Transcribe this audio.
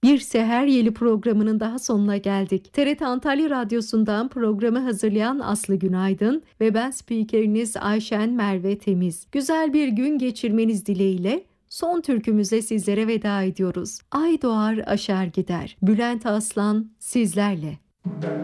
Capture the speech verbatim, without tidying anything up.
Bir Seher Yeli programının daha sonuna geldik. T R T Antalya Radyosu'ndan programı hazırlayan Aslı Günaydın ve ben spikeriniz Ayşen Merve Temiz. Güzel bir gün geçirmeniz dileğiyle son türkümüze sizlere veda ediyoruz. Ay doğar aşar gider. Bülent Aslan sizlerle.